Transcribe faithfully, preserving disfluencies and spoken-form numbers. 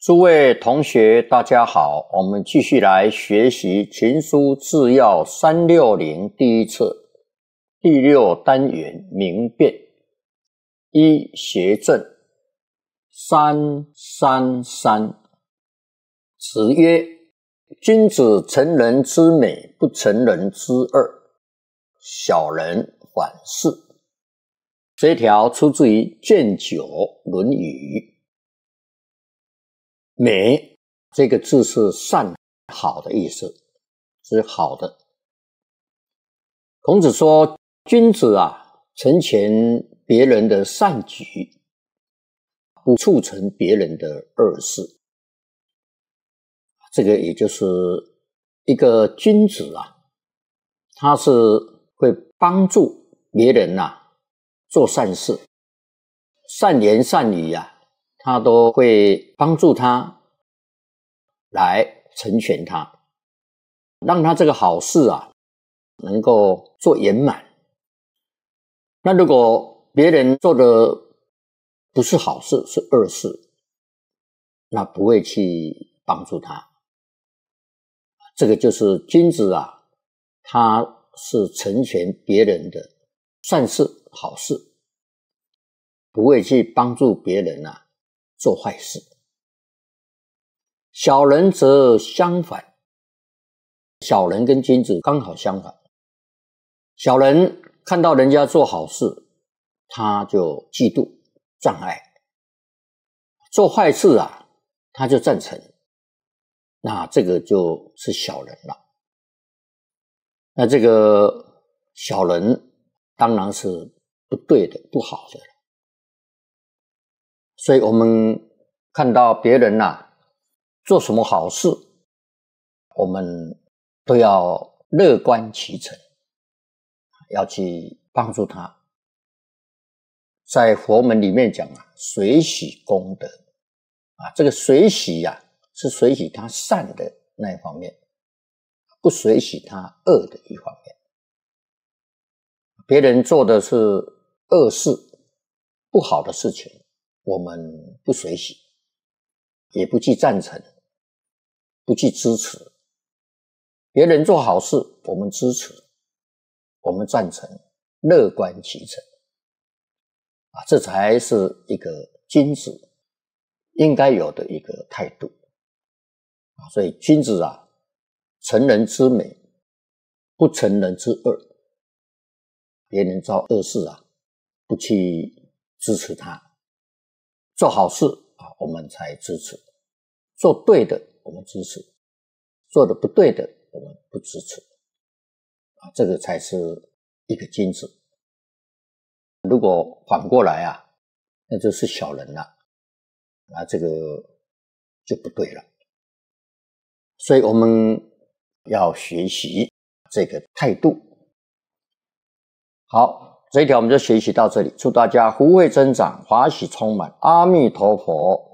诸位同学，大家好，我们继续来学习《群书治要三六零》第一册第六单元明辨。一、邪正。三三三。子曰：君子成人之美，不成人之恶，小人反是。这一条出自于《卷九·论语》。美这个字是善好的意思，是好的。孔子说，君子啊，成全别人的善举，不促成别人的恶事。这个也就是一个君子啊，他是会帮助别人啊做善事，善言善语啊，他都会帮助他来成全他，让他这个好事啊能够做圆满。那如果别人做的不是好事，是恶事，那不会去帮助他。这个就是君子啊，他是成全别人的善事好事，不会去帮助别人啊做坏事。小人则相反，小人跟君子刚好相反。小人看到人家做好事，他就嫉妒障碍；做坏事啊，他就赞成。那这个就是小人了。那这个小人当然是不对的，不好的。所以我们看到别人啊做什么好事，我们都要乐观其成，要去帮助他。在佛门里面讲啊，随喜功德啊，这个随喜啊，是随喜他善的那一方面，不随喜他恶的一方面。别人做的是恶事，不好的事情，我们不随喜，也不去赞成，不去支持。别人做好事，我们支持，我们赞成，乐观其成啊，这才是一个君子应该有的一个态度啊。所以君子啊，成人之美，不成人之恶。别人做恶事啊，不去支持他，做好事啊，我们才支持。做对的我们支持，做的不对的我们不支持啊，这个才是一个君子。如果反过来啊，那就是小人了，那这个就不对了。所以我们要学习这个态度。好，这一条我们就学习到这里，祝大家福慧增长，法喜充满，阿弥陀佛。